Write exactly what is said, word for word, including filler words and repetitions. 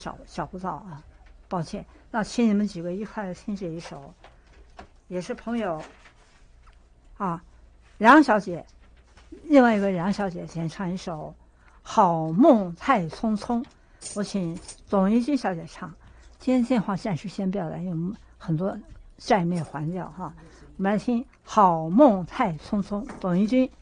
小小不到啊，抱歉。那请你们几个一块来听这一首，也是朋友啊，梁小姐，另外一位梁小姐先唱一首《好梦太匆匆》，我请董一君小姐唱。今天电话暂时先不要来，因为我们很多债没有还掉哈。我们来听《好梦太匆匆》，董一君。